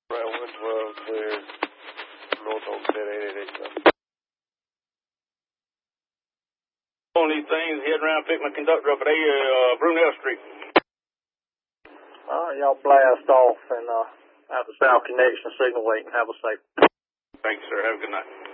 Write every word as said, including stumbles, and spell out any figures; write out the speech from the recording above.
Right, one twelve, clear. North Homestead, eight eight eight seven. On these things, heading around, pick my conductor up at uh, Brunel Street. All right, y'all blast off and uh, have the south connection signal waiting. Have a safe. Thank you, sir. Have a good night.